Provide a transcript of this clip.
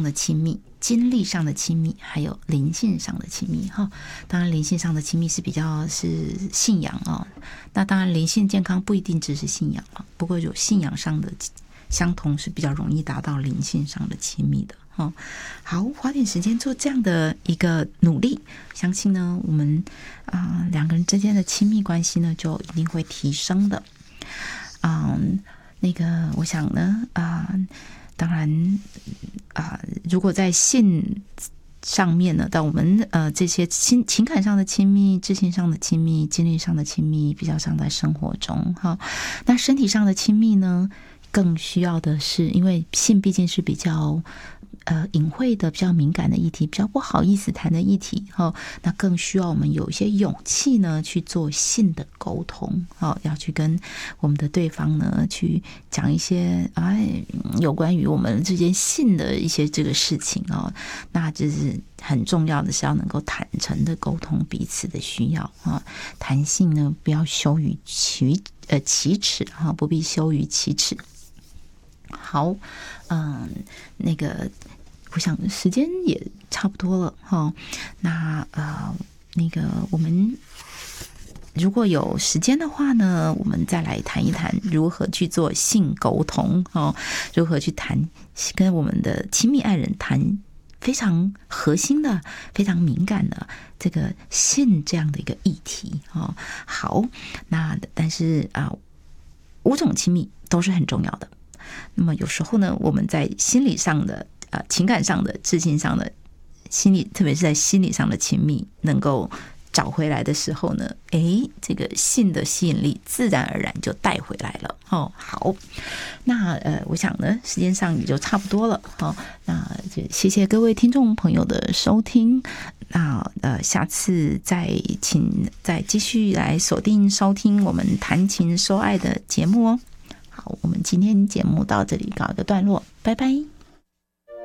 的亲密、经历上的亲密，还有灵性上的亲密哈。当然，灵性上的亲密是比较是信仰哦。那当然，灵性健康不一定只是信仰啊，不过有信仰上的相同是比较容易达到灵性上的亲密的。好，花点时间做这样的一个努力，相信呢，我们两个人之间的亲密关系呢，就一定会提升的。我想呢，当然如果在性上面呢，到我们这些情感上的亲密、知性上的亲密、经历上的亲密，比较像在生活中哈。那身体上的亲密呢，更需要的是，因为性毕竟是比较隐晦的、比较敏感的议题，比较不好意思谈的议题那更需要我们有一些勇气呢去做性的沟通要去跟我们的对方呢去讲一些有关于我们之间性的一些这个事情那就是很重要的是要能够坦诚的沟通彼此的需要谈性呢不要羞于启齿不必羞于启齿。好，我想时间也差不多了哈。那我们如果有时间的话呢，我们再来谈一谈如何去做性沟通如何去谈跟我们的亲密爱人谈非常核心的、非常敏感的这个性这样的一个议题好，那但是5种亲密都是很重要的。那么有时候呢，我们在心理上的情感上的、智性上的心理，特别是在心理上的亲密能够找回来的时候呢，这个性的吸引力自然而然就带回来了好，那我想呢，时间上也就差不多了那就谢谢各位听众朋友的收听。那下次请再继续来锁定收听我们谈情说爱的节目好，我们今天节目到这里告一个段落，拜拜。